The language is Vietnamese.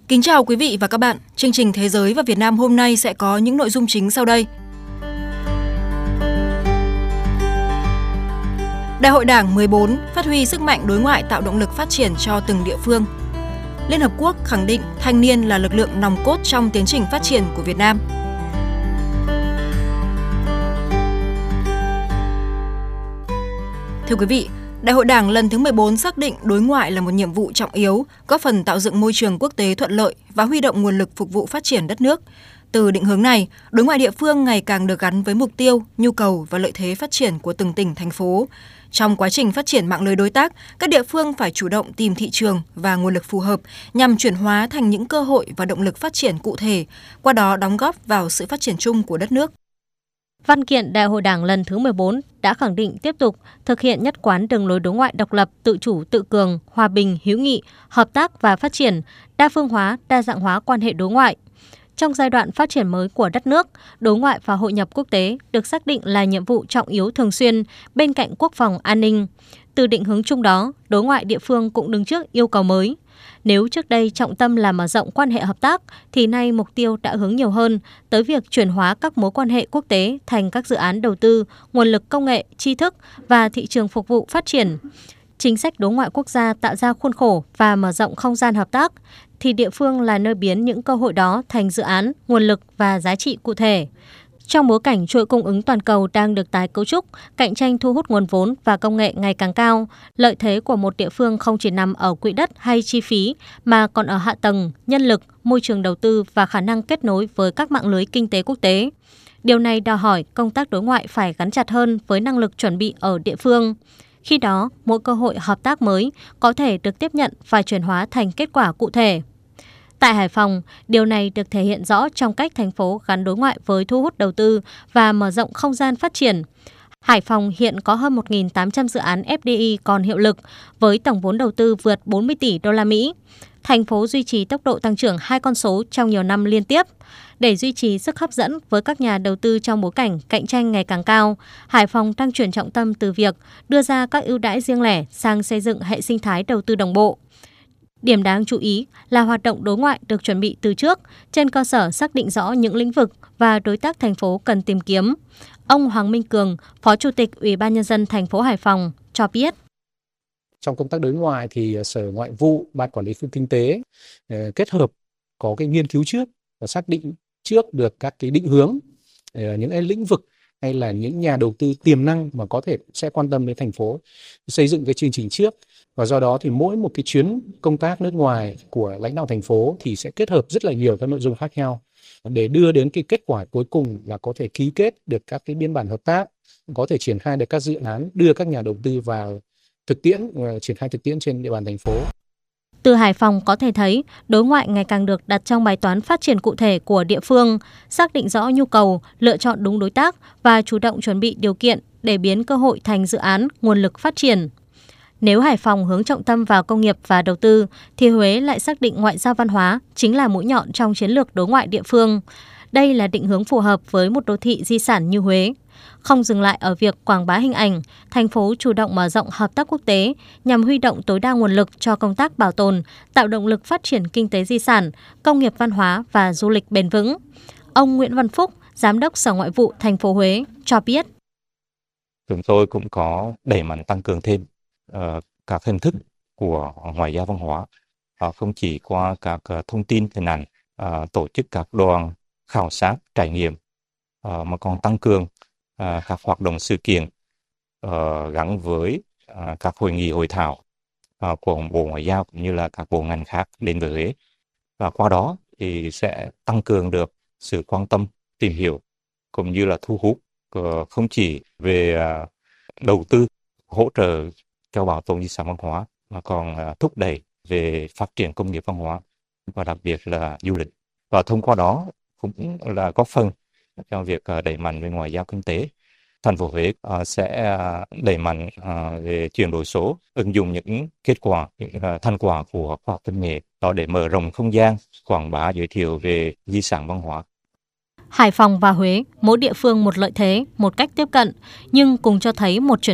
Kính chào quý vị và các bạn. Chương trình Thế giới và Việt Nam hôm nay sẽ có những nội dung chính sau đây. Đại hội Đảng 14 phát huy sức mạnh đối ngoại tạo động lực phát triển cho từng địa phương. Liên Hợp Quốc khẳng định thanh niên là lực lượng nòng cốt trong tiến trình phát triển của Việt Nam. Thưa quý vị, Đại hội Đảng lần thứ 14 xác định đối ngoại là một nhiệm vụ trọng yếu, góp phần tạo dựng môi trường quốc tế thuận lợi và huy động nguồn lực phục vụ phát triển đất nước. Từ định hướng này, đối ngoại địa phương ngày càng được gắn với mục tiêu, nhu cầu và lợi thế phát triển của từng tỉnh, thành phố. Trong quá trình phát triển mạng lưới đối tác, các địa phương phải chủ động tìm thị trường và nguồn lực phù hợp nhằm chuyển hóa thành những cơ hội và động lực phát triển cụ thể, qua đó đóng góp vào sự phát triển chung của đất nước. Văn kiện Đại hội Đảng lần thứ 14 đã khẳng định tiếp tục thực hiện nhất quán đường lối đối ngoại độc lập, tự chủ, tự cường, hòa bình, hữu nghị, hợp tác và phát triển, đa phương hóa, đa dạng hóa quan hệ đối ngoại. Trong giai đoạn phát triển mới của đất nước, đối ngoại và hội nhập quốc tế được xác định là nhiệm vụ trọng yếu thường xuyên bên cạnh quốc phòng an ninh. Từ định hướng chung đó, đối ngoại địa phương cũng đứng trước yêu cầu mới. Nếu trước đây trọng tâm là mở rộng quan hệ hợp tác, thì nay mục tiêu đã hướng nhiều hơn tới việc chuyển hóa các mối quan hệ quốc tế thành các dự án đầu tư, nguồn lực công nghệ, tri thức và thị trường phục vụ phát triển. Chính sách đối ngoại quốc gia tạo ra khuôn khổ và mở rộng không gian hợp tác, thì địa phương là nơi biến những cơ hội đó thành dự án, nguồn lực và giá trị cụ thể. Trong bối cảnh chuỗi cung ứng toàn cầu đang được tái cấu trúc, cạnh tranh thu hút nguồn vốn và công nghệ ngày càng cao, lợi thế của một địa phương không chỉ nằm ở quỹ đất hay chi phí, mà còn ở hạ tầng, nhân lực, môi trường đầu tư và khả năng kết nối với các mạng lưới kinh tế quốc tế. Điều này đòi hỏi công tác đối ngoại phải gắn chặt hơn với năng lực chuẩn bị ở địa phương. Khi đó, mỗi cơ hội hợp tác mới có thể được tiếp nhận và chuyển hóa thành kết quả cụ thể. Tại Hải Phòng, điều này được thể hiện rõ trong cách thành phố gắn đối ngoại với thu hút đầu tư và mở rộng không gian phát triển. Hải Phòng hiện có hơn 1.800 dự án FDI còn hiệu lực, với tổng vốn đầu tư vượt 40 tỷ đô la Mỹ. Thành phố duy trì tốc độ tăng trưởng 2 con số trong nhiều năm liên tiếp. Để duy trì sức hấp dẫn với các nhà đầu tư trong bối cảnh cạnh tranh ngày càng cao, Hải Phòng đang chuyển trọng tâm từ việc đưa ra các ưu đãi riêng lẻ sang xây dựng hệ sinh thái đầu tư đồng bộ. Điểm đáng chú ý là hoạt động đối ngoại được chuẩn bị từ trước, trên cơ sở xác định rõ những lĩnh vực và đối tác thành phố cần tìm kiếm. Ông Hoàng Minh Cường, Phó Chủ tịch Ủy ban Nhân dân thành phố Hải Phòng cho biết. Trong công tác đối ngoại thì Sở Ngoại vụ, Ban Quản lý Khu kinh tế kết hợp có cái nghiên cứu trước và xác định trước được các cái định hướng, những cái lĩnh vực hay là những nhà đầu tư tiềm năng mà có thể sẽ quan tâm đến thành phố, xây dựng cái chương trình trước. Và do đó thì mỗi một cái chuyến công tác nước ngoài của lãnh đạo thành phố thì sẽ kết hợp rất là nhiều các nội dung khác nhau để đưa đến cái kết quả cuối cùng là có thể ký kết được các cái biên bản hợp tác, có thể triển khai được các dự án, đưa các nhà đầu tư vào thực tiễn, triển khai thực tiễn trên địa bàn thành phố. Từ Hải Phòng có thể thấy, đối ngoại ngày càng được đặt trong bài toán phát triển cụ thể của địa phương, xác định rõ nhu cầu, lựa chọn đúng đối tác và chủ động chuẩn bị điều kiện để biến cơ hội thành dự án, nguồn lực phát triển. Nếu Hải Phòng hướng trọng tâm vào công nghiệp và đầu tư, thì Huế lại xác định ngoại giao văn hóa chính là mũi nhọn trong chiến lược đối ngoại địa phương. Đây là định hướng phù hợp với một đô thị di sản như Huế. Không dừng lại ở việc quảng bá hình ảnh, thành phố chủ động mở rộng hợp tác quốc tế nhằm huy động tối đa nguồn lực cho công tác bảo tồn, tạo động lực phát triển kinh tế di sản, công nghiệp văn hóa và du lịch bền vững. Ông Nguyễn Văn Phúc, Giám đốc Sở Ngoại vụ thành phố Huế cho biết. Chúng tôi cũng có đẩy mạnh tăng cường thêm các hình thức của ngoại giao văn hóa, không chỉ qua các thông tin hình ảnh, tổ chức các đoàn khảo sát trải nghiệm, mà còn tăng cường các hoạt động sự kiện gắn với các hội nghị hội thảo của Bộ Ngoại giao cũng như là các bộ ngành khác đến với Huế, và qua đó thì sẽ tăng cường được sự quan tâm, tìm hiểu cũng như là thu hút không chỉ về đầu tư hỗ trợ cho bảo tồn di sản văn hóa mà còn thúc đẩy về phát triển công nghiệp văn hóa và đặc biệt là du lịch, và thông qua đó cũng là góp phần trong việc đẩy mạnh về ngoại giao kinh tế. Thành phố Huế sẽ đẩy mạnh về chuyển đổi số, ứng dụng những kết quả, những thành quả của khoa học công nghệ đó để mở rộng không gian, quảng bá, giới thiệu về di sản văn hóa. Hải Phòng và Huế, mỗi địa phương một lợi thế, một cách tiếp cận, nhưng cùng cho thấy một chuyển